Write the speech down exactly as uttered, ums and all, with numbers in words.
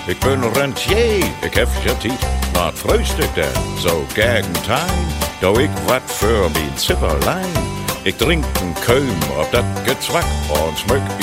ik ben rentier, ik heb je tijd. Maar het frühstuk dan, zo gegen time, doe ik wat voor mijn zipperlein. Ik drink een keum op dat gezwak en smuk